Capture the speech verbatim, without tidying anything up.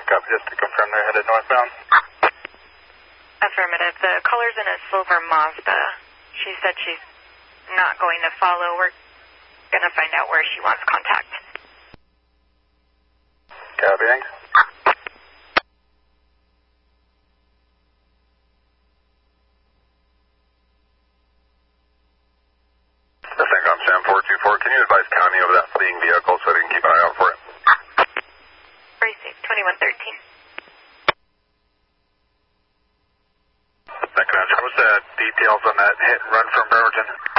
Copy, just to confirm they're headed northbound. Affirmative. The caller's in a silver Mazda. She said she's not going to follow. We're going to find out where she wants contact. Copying. The Syncom Sam four two four, can you advise County of that fleeing vehicle so they can keep an eye out for it? Very safe, twenty-one thirteen. Second, what was the details on that hit and run from Bremerton?